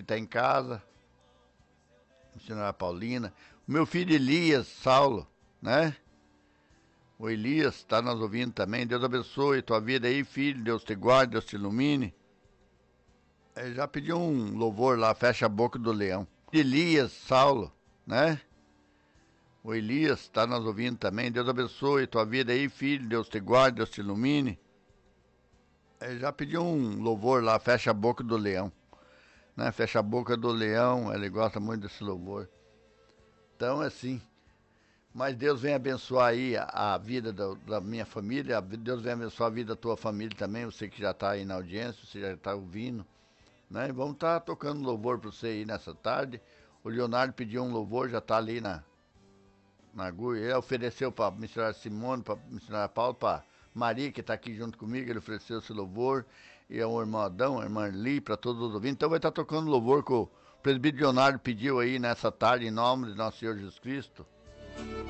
está em casa, missionária Paulina, o meu filho Elias Saulo, né? O Elias está nos ouvindo também. Deus abençoe tua vida aí, filho. Deus te guarde, Deus te ilumine. Ele já pediu um louvor lá, fecha a boca do leão. Elias Saulo, né? O Elias está nos ouvindo também. Deus abençoe tua vida aí, filho. Deus te guarde, Deus te ilumine. Ele já pediu um louvor lá, fecha a boca do leão, né? Fecha a boca do leão, ele gosta muito desse louvor. Então, assim, mas Deus vem abençoar aí a vida da minha família, Deus vem abençoar a vida da tua família também, você que já está aí na audiência, você já está ouvindo, né? E vamos estar tocando louvor para você aí nessa tarde. O Leonardo pediu um louvor, já está ali na agulha. Ele ofereceu para a missionária Simone, para a missionária Paulo, para Maria, que está aqui junto comigo, ele ofereceu esse louvor. E é o irmão Adão, a irmã Li, para todos os ouvintes. Então vai estar tocando louvor que o presbítero Leonardo pediu aí nessa tarde, em nome de nosso Senhor Jesus Cristo.